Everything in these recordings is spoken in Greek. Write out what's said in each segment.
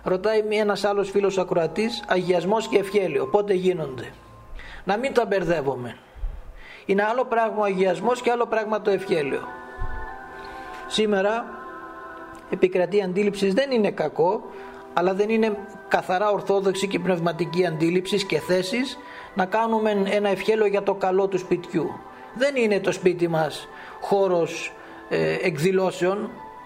Ρωτάει ένας άλλος φίλος ακροατής, αγιασμός και ευχέλαιο πότε γίνονται? Να μην τα μπερδεύουμε. Είναι άλλο πράγμα ο αγιασμός και άλλο πράγμα το ευχέλαιο. Σήμερα επικρατεί αντίληψη, δεν είναι κακό, αλλά δεν είναι καθαρά ορθόδοξη και πνευματική αντίληψη και θέσεις να κάνουμε ένα ευχέλαιο για το καλό του σπιτιού. Δεν είναι το σπίτι μας χώρος εκδηλώσεων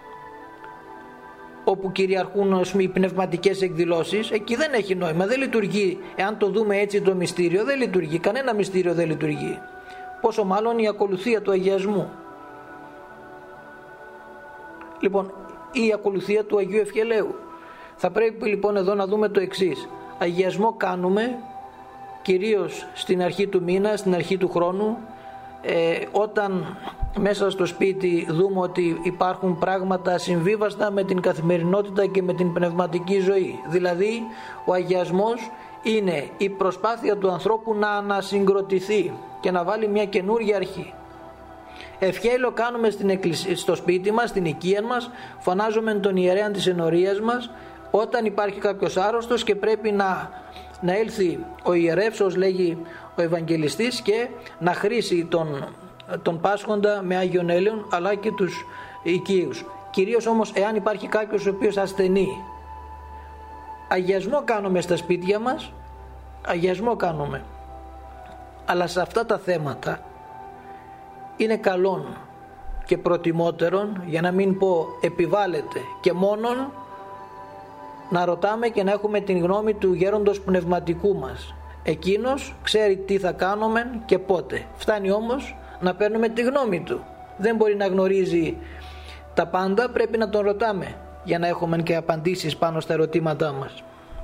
όπου κυριαρχούν οι πνευματικές εκδηλώσεις. Εκεί δεν έχει νόημα, δεν λειτουργεί. Εάν το δούμε έτσι το μυστήριο, δεν λειτουργεί, κανένα μυστήριο δεν λειτουργεί, πόσο μάλλον η ακολουθία του αγιασμού. Λοιπόν, η ακολουθία του Αγίου Ευχελαίου. Θα πρέπει λοιπόν εδώ να δούμε το εξής. Αγιασμό κάνουμε κυρίως στην αρχή του μήνα, στην αρχή του χρόνου, όταν μέσα στο σπίτι δούμε ότι υπάρχουν πράγματα συμβίβαστα με την καθημερινότητα και με την πνευματική ζωή. Δηλαδή ο αγιασμός είναι η προσπάθεια του ανθρώπου να ανασυγκροτηθεί και να βάλει μια καινούργια αρχή. Ευχέλαιο κάνουμε στο σπίτι μας, στην οικία μας, φωνάζουμε τον ιερέα της ενορίας μας όταν υπάρχει κάποιος άρρωστος και πρέπει να έλθει ο ιερεύς, όπως λέγει ο Ευαγγελιστής, και να χρήσει τον πάσχοντα με Άγιον Έλεον αλλά και τους οικείους. Κυρίως όμως εάν υπάρχει κάποιος ο οποίος ασθενεί. Αγιασμό κάνουμε στα σπίτια μας, αγιασμό κάνουμε. Αλλά σε αυτά τα θέματα είναι καλόν και προτιμότερον, για να μην πω επιβάλλεται και μόνον, να ρωτάμε και να έχουμε την γνώμη του γέροντος πνευματικού μας. Εκείνος ξέρει τι θα κάνουμε και πότε. Φτάνει όμως να παίρνουμε τη γνώμη του. Δεν μπορεί να γνωρίζει τα πάντα, πρέπει να τον ρωτάμε για να έχουμε και απαντήσεις πάνω στα ερωτήματά μας.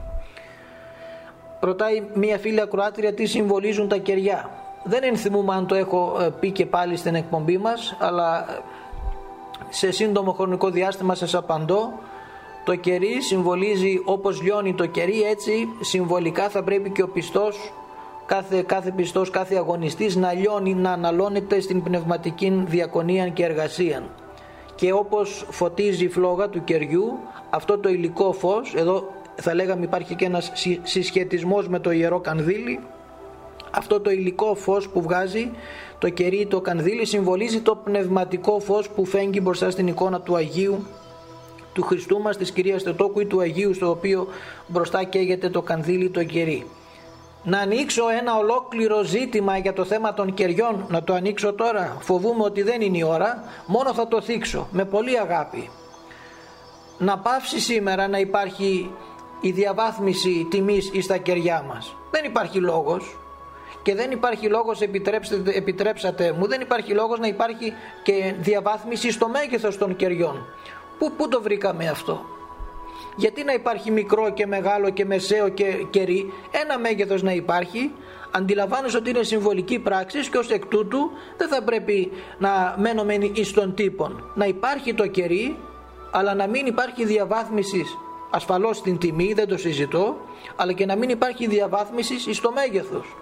Ρωτάει μία φίλη ακροάτρια τι συμβολίζουν τα κεριά. Δεν ενθυμούμαι αν το έχω πει και πάλι στην εκπομπή μας, αλλά σε σύντομο χρονικό διάστημα σας απαντώ. Το κερί συμβολίζει, όπως λιώνει το κερί, έτσι συμβολικά θα πρέπει και ο πιστός, κάθε πιστός, κάθε αγωνιστής να λιώνει, να αναλώνεται στην πνευματική διακονία και εργασία. Και όπως φωτίζει η φλόγα του κεριού, αυτό το υλικό φως, εδώ θα λέγαμε υπάρχει και ένας συσχετισμός με το ιερό κανδύλι, αυτό το υλικό φως που βγάζει το κερί, το κανδύλι, συμβολίζει το πνευματικό φως που φέγγει μπροστά στην εικόνα του Αγίου, του Χριστού μας, της Κυρίας Θεοτόκου ή του Αγίου, στο οποίο μπροστά καίγεται το κανδύλι, το κερί. Να ανοίξω ένα ολόκληρο ζήτημα για το θέμα των κεριών, να το ανοίξω τώρα? Φοβούμαι ότι δεν είναι η ώρα, μόνο θα το θίξω με πολύ αγάπη. Να πάψει σήμερα να υπάρχει η διαβάθμιση τιμής στα κεριά μας. Δεν υπάρχει λόγος. Και δεν υπάρχει λόγος, επιτρέψατε μου, δεν υπάρχει λόγος να υπάρχει και διαβάθμιση στο μέγεθος των κεριών. Πού το βρήκαμε αυτό? Γιατί να υπάρχει μικρό και μεγάλο και μεσαίο και κερί? Ένα μέγεθος να υπάρχει. Αντιλαμβάνεσαι ότι είναι συμβολική πράξη και ως εκ τούτου δεν θα πρέπει να μένουμε εις των τύπων. Να υπάρχει το κερί, αλλά να μην υπάρχει διαβάθμιση, ασφαλώς στην τιμή, δεν το συζητώ, αλλά και να μην υπάρχει διαβάθμιση στο μέγεθος.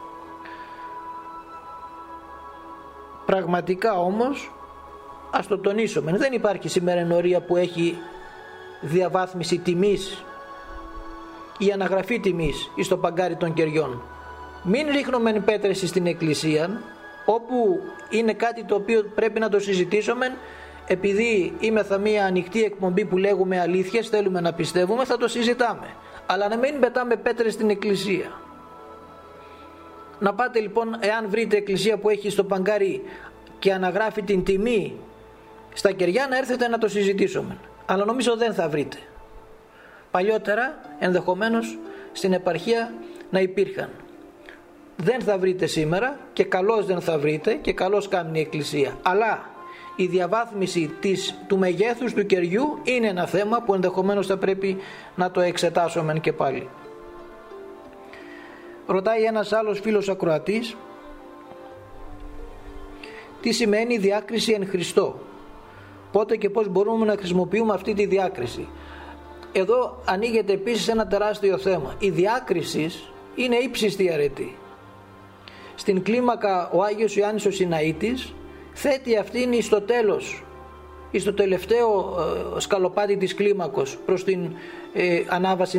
Πραγματικά όμως, ας το τονίσουμε, δεν υπάρχει σήμερα ενορία που έχει διαβάθμιση τιμής ή αναγραφή τιμής εις το παγκάρι των κεριών. Μην ρίχνουμε πέτρες στην εκκλησία, όπου είναι κάτι το οποίο πρέπει να το συζητήσουμε. Επειδή είμαστε μια ανοιχτή εκπομπή που λέγουμε αλήθειες, θέλουμε να πιστεύουμε, θα το συζητάμε, αλλά να μην πετάμε πέτρες στην εκκλησία. Να πάτε λοιπόν, εάν βρείτε εκκλησία που έχει στο παγκάρι και αναγράφει την τιμή στα κεριά, να έρθετε να το συζητήσουμε, αλλά νομίζω δεν θα βρείτε. Παλιότερα ενδεχομένως στην επαρχία να υπήρχαν. Δεν θα βρείτε σήμερα, και καλώς δεν θα βρείτε, και καλώς κάνει η εκκλησία. Αλλά η διαβάθμιση του μεγέθους του κεριού είναι ένα θέμα που ενδεχομένως θα πρέπει να το εξετάσουμε και πάλι. Ρωτάει ένας άλλος φίλος ακροατής, τι σημαίνει διάκριση εν Χριστώ? Πότε και πώς μπορούμε να χρησιμοποιούμε αυτή τη διάκριση? Εδώ ανοίγεται επίσης ένα τεράστιο θέμα. Η διάκριση είναι ύψιστη αρετή. Στην κλίμακα ο Άγιος Ιωάννης ο Σιναήτης θέτει αυτήν στο τέλος, στο τελευταίο σκαλοπάτι της κλίμακος, προς την ανάβαση